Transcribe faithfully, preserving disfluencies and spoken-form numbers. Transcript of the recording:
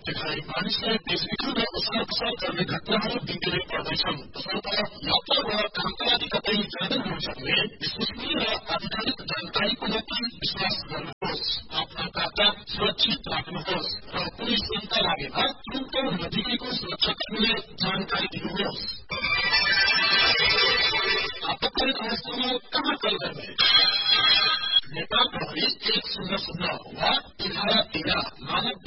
देखाए। मानिसलाई बेचबिखन र ओसार पसार गर्ने घटनाहरू दिनदिनै बढ्दैछन्। तसर्थ यात्रा वा कामका लागि कतै जाँदै हुनुहुन्छ भने विश्वसनीय र आधिकारिक जानकारीको लागि विश्वास गर्नुहोस्। आफ्ना खाता सुरक्षित राख्नुहोस् र कुनै शंका लागेमा तुरन्त नजिकैको सुरक्षाकर्मीलाई जानकारी दिनुहोस्। आपतकालीन अवस्थामा कहाँ कल गर्ने? नेपाल प्रहरी एक शून्य शून्य वा एघार तेह्र मानव